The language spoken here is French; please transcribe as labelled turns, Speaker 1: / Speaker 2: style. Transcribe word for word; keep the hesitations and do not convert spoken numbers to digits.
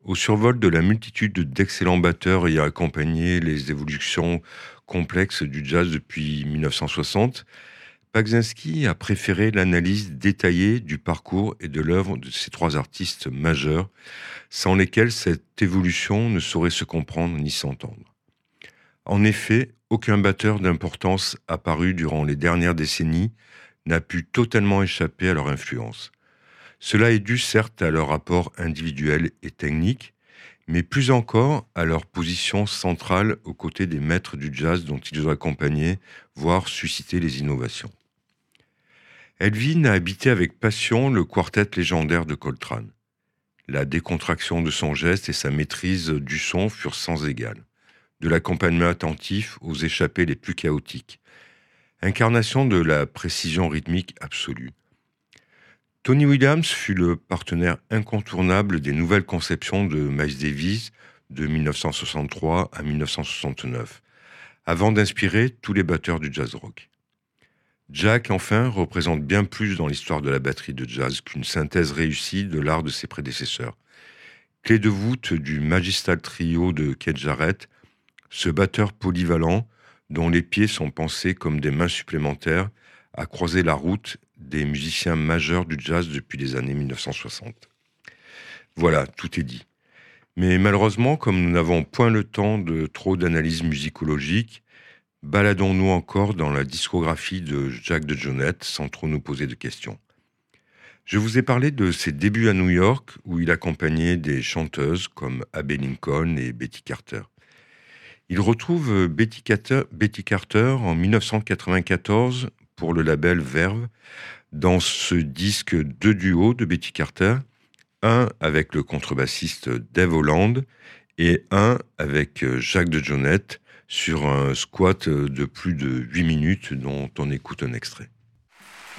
Speaker 1: Au survol de la multitude d'excellents batteurs ayant accompagné les évolutions complexes du jazz depuis mille neuf cent soixante, Pagzinski a préféré l'analyse détaillée du parcours et de l'œuvre de ces trois artistes majeurs, sans lesquels cette évolution ne saurait se comprendre ni s'entendre. En effet, aucun batteur d'importance apparu durant les dernières décennies n'a pu totalement échapper à leur influence. Cela est dû certes à leur rapport individuel et technique, mais plus encore à leur position centrale aux côtés des maîtres du jazz dont ils ont accompagné, voire suscité les innovations. Elvin a habité avec passion le quartet légendaire de Coltrane. La décontraction de son geste et sa maîtrise du son furent sans égal, de l'accompagnement attentif aux échappées les plus chaotiques, incarnation de la précision rythmique absolue. Tony Williams fut le partenaire incontournable des nouvelles conceptions de Miles Davis de mille neuf cent soixante-trois à mille neuf cent soixante-neuf, avant d'inspirer tous les batteurs du jazz rock. Jack, enfin, représente bien plus dans l'histoire de la batterie de jazz qu'une synthèse réussie de l'art de ses prédécesseurs. Clé de voûte du magistral trio de Keith Jarrett, ce batteur polyvalent, dont les pieds sont pensés comme des mains supplémentaires, a croisé la route des musiciens majeurs du jazz depuis les années mille neuf cent soixante. Voilà, tout est dit. Mais malheureusement, comme nous n'avons point le temps de trop d'analyses musicologiques, baladons-nous encore dans la discographie de Jack DeJohnette sans trop nous poser de questions. Je vous ai parlé de ses débuts à New York où il accompagnait des chanteuses comme Abbey Lincoln et Betty Carter. Il retrouve Betty Carter, Betty Carter en mille neuf cent quatre-vingt-quatorze pour le label Verve dans ce disque deux duos de Betty Carter, un avec le contrebassiste Dave Holland et un avec Jack DeJohnette sur un squat de plus de huit minutes dont on écoute un extrait.